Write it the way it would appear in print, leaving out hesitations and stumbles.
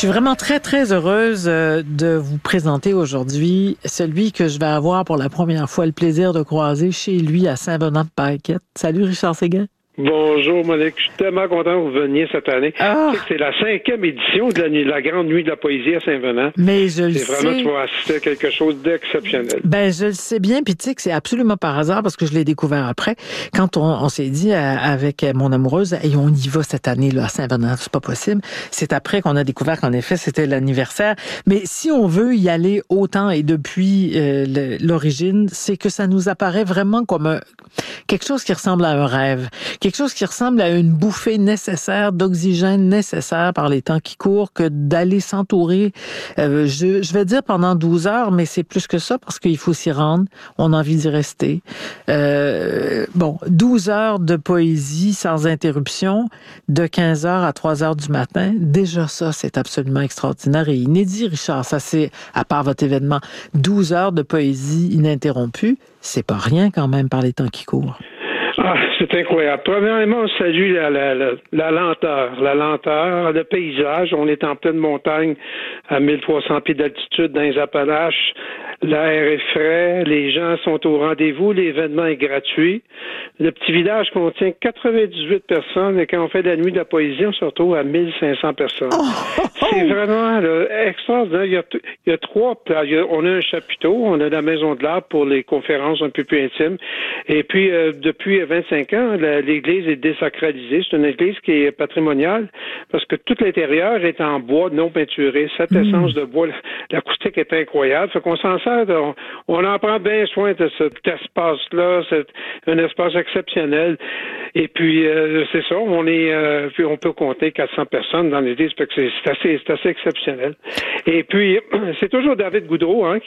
suis vraiment très, très heureuse de vous présenter aujourd'hui celui que je vais avoir pour la première fois le plaisir de croiser chez lui à Saint-Venant-de-Paquette. Salut Richard Séguin. Bonjour Monique, je suis tellement content que vous veniez cette année. Ah. Tu sais que c'est la 5e édition de la Grande Nuit de la Poésie à Saint-Venant. Mais je le sais. C'est vraiment, tu vas assister à quelque chose d'exceptionnel. Ben, je le sais bien, puis tu sais que c'est absolument par hasard parce que je l'ai découvert après. Quand on s'est dit avec mon amoureuse, et on y va cette année là à Saint-Venant, c'est pas possible. C'est après qu'on a découvert qu'en effet c'était l'anniversaire. Mais si on veut y aller autant et depuis l'origine, c'est que ça nous apparaît vraiment comme quelque chose qui ressemble à un rêve, quelque chose qui ressemble à une bouffée nécessaire d'oxygène nécessaire par les temps qui courent que d'aller s'entourer, je vais dire pendant 12 heures, mais c'est plus que ça parce qu'il faut s'y rendre, on a envie d'y rester. 12 heures de poésie sans interruption, de 15 heures à 3 heures du matin, déjà ça, c'est absolument extraordinaire et inédit, Richard. Ça, c'est, à part votre événement, 12 heures de poésie ininterrompue, c'est pas rien quand même par les temps qui courent. Ah, c'est incroyable. Premièrement, on salue la lenteur, le paysage. On est en pleine montagne à 1300 pieds d'altitude dans les Appalaches. L'air est frais, les gens sont au rendez-vous, l'événement est gratuit. Le petit village contient 98 personnes et quand on fait la nuit de la poésie, on se retrouve à 1500 personnes. C'est vraiment extraordinaire. Il y a trois places. On a un chapiteau, on a la maison de l'art pour les conférences un peu plus intimes. Et puis, depuis 25 ans, l'église est désacralisée. C'est une église qui est patrimoniale parce que tout l'intérieur est en bois non peinturé. Cette essence de bois, l'acoustique est incroyable. Fait qu'on s'en sert, on en prend bien soin de cet espace-là. C'est un espace exceptionnel. Et puis, c'est ça, puis on peut compter 400 personnes dans l'église. Fait que c'est assez exceptionnel. Et puis, c'est toujours David Goudreau,